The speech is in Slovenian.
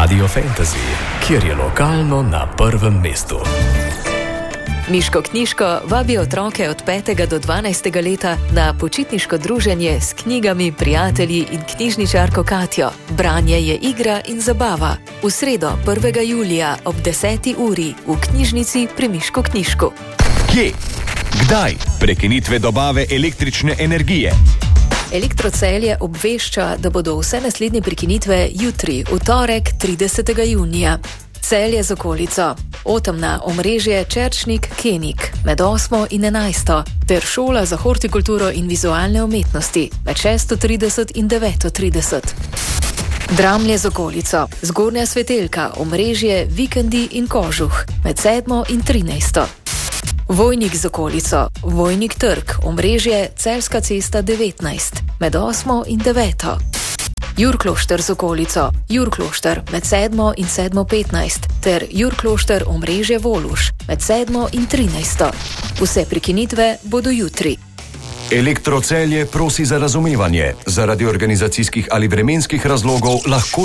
Radio Fantasy, kjer je lokalno na prvem mestu. Miško knjižko vabi otroke od 5. do 12. leta na počitniško druženje s knjigami, prijatelji in knjižničarko Katjo. Branje je igra in zabava. V sredo 1. julija ob 10. uri v knjižnici pri Miško knjižku. Kje? Kdaj? Prekinitve dobave električne energije. Elektrocelje obvešča, da bodo vse naslednje prekinitve jutri, v torek 30. junija. Celje z okolico, Otomna, omrežje Čerčnik, Kenik med 8. in 11. ter šola za hortikulturo in vizualne umetnosti med 6:30 in 9:30. Dramlje z okolico, Zgornja Svetelka, omrežje Vikendi in Kožuh med 7. in 13. Vojnik z okolico, Vojnik trg, omrežje Celjska cesta 19 med 8. in 9. Jurklošter z okolico, Jurklošter med 7. in 7:15 ter Jurklošter omrežje Voluš med 7. in 13. Vse prekinitve bodo jutri. Elektrocelje prosi za razumevanje. Zaradi organizacijskih ali vremenskih razlogov lahko